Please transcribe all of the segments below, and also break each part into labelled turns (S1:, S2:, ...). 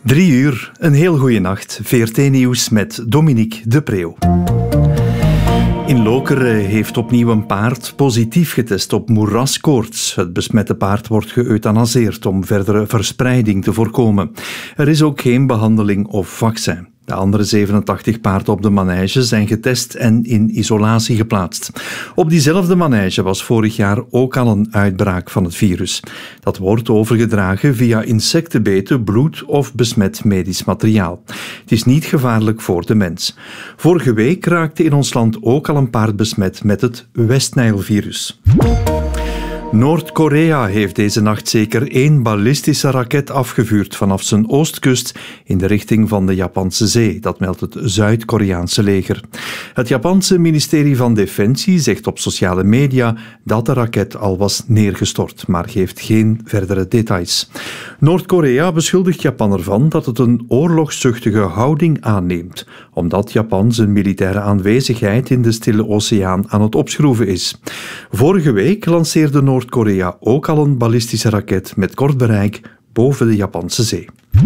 S1: 3 uur, een heel goede nacht. VRT-nieuws met Dominique de Preeuw. In Lokeren heeft opnieuw een paard positief getest op moeraskoorts. Het besmette paard wordt geëuthanaseerd om verdere verspreiding te voorkomen. Er is ook geen behandeling of vaccin. De andere 87 paarden op de manege zijn getest en in isolatie geplaatst. Op diezelfde manege was vorig jaar ook al een uitbraak van het virus. Dat wordt overgedragen via insectenbeten, bloed of besmet medisch materiaal. Het is niet gevaarlijk voor de mens. Vorige week raakte in ons land ook al een paard besmet met het West-Nijl-virus. Noord-Korea heeft deze nacht zeker 1 ballistische raket afgevuurd vanaf zijn oostkust in de richting van de Japanse zee. Dat meldt het Zuid-Koreaanse leger. Het Japanse ministerie van Defensie zegt op sociale media dat de raket al was neergestort, maar geeft geen verdere details. Noord-Korea beschuldigt Japan ervan dat het een oorlogszuchtige houding aanneemt, omdat Japan zijn militaire aanwezigheid in de Stille Oceaan aan het opschroeven is. Vorige week lanceerde Noord-Korea ook al een ballistische raket met kort bereik boven de Japanse zee.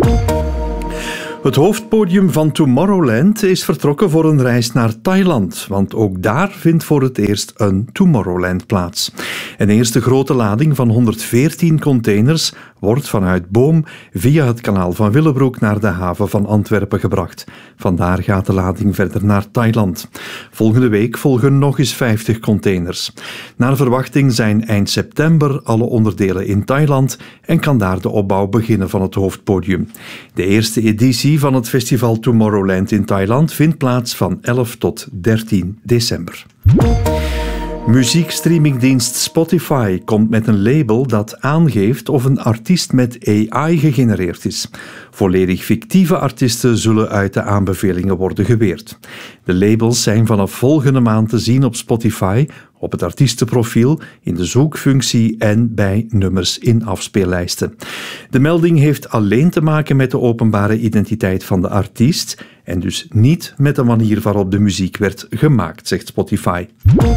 S1: Het hoofdpodium van Tomorrowland is vertrokken voor een reis naar Thailand, want ook daar vindt voor het eerst een Tomorrowland plaats. Een eerste grote lading van 114 containers wordt vanuit Boom via het kanaal van Willebroek naar de haven van Antwerpen gebracht. Vandaar gaat de lading verder naar Thailand. Volgende week volgen nog eens 50 containers. Naar verwachting zijn eind september alle onderdelen in Thailand en kan daar de opbouw beginnen van het hoofdpodium. De eerste editie van het festival Tomorrowland in Thailand vindt plaats van 11 tot 13 december. Muziekstreamingdienst Spotify komt met een label dat aangeeft of een artiest met AI gegenereerd is. Volledig fictieve artiesten zullen uit de aanbevelingen worden geweerd. De labels zijn vanaf volgende maand te zien op Spotify, op het artiestenprofiel, in de zoekfunctie en bij nummers in afspeellijsten. De melding heeft alleen te maken met de openbare identiteit van de artiest en dus niet met de manier waarop de muziek werd gemaakt, zegt Spotify.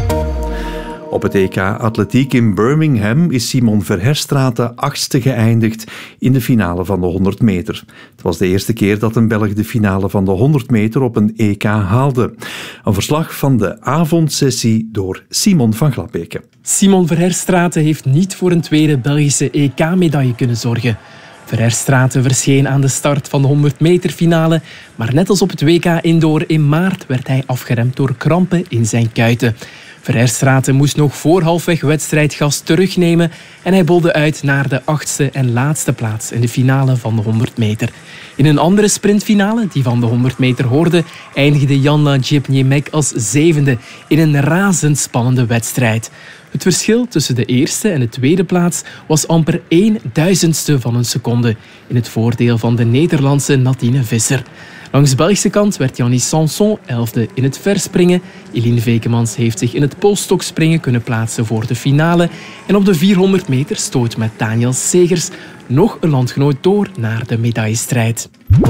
S1: Op het EK Atletiek in Birmingham is Simon Verherstraete 8e geëindigd in de finale van de 100 meter. Het was de eerste keer dat een Belg de finale van de 100 meter op een EK haalde. Een verslag van de avondsessie door Simon van Glabeke.
S2: Simon Verherstraete heeft niet voor een tweede Belgische EK-medaille kunnen zorgen. Verherstraete verscheen aan de start van de 100 meter finale, maar net als op het WK Indoor in maart werd hij afgeremd door krampen in zijn kuiten. Verherstraete moest nog voor halfweg wedstrijdgas terugnemen en hij bolde uit naar de 8e en laatste plaats in de finale van de 100 meter. In een andere sprintfinale, die van de 100 meter hoorde, eindigde Jan Djepniemek als 7e in een razendspannende wedstrijd. Het verschil tussen de eerste en de tweede plaats was amper 1/1000ste van een seconde, in het voordeel van de Nederlandse Nadine Visser. Langs de Belgische kant werd Yannis Sanson 11e in het verspringen. Eline Vekemans heeft zich in het polstokspringen kunnen plaatsen voor de finale. En op de 400 meter stoot met Daniel Segers nog een landgenoot door naar de medaillestrijd.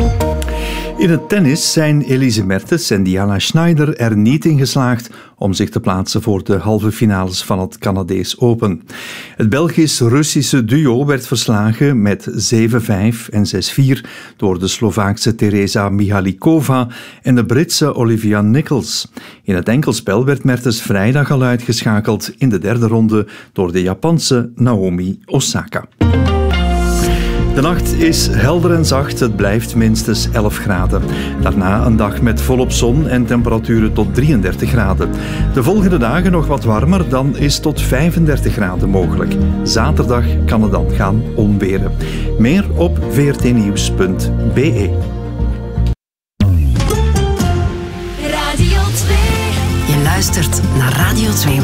S1: In het tennis zijn Elise Mertens en Diana Schneider er niet in geslaagd om zich te plaatsen voor de halve finales van het Canadees Open. Het Belgisch-Russische duo werd verslagen met 7-5 en 6-4 door de Slovaakse Teresa Mihalikova en de Britse Olivia Nichols. In het enkelspel werd Mertens vrijdag al uitgeschakeld in de derde ronde door de Japanse Naomi Osaka. De nacht is helder en zacht, het blijft minstens 11 graden. Daarna een dag met volop zon en temperaturen tot 33 graden. De volgende dagen nog wat warmer, dan is tot 35 graden mogelijk. Zaterdag kan het dan gaan onweren. Meer op vrtnieuws.be.
S3: Radio 2.
S4: Je luistert naar Radio 2.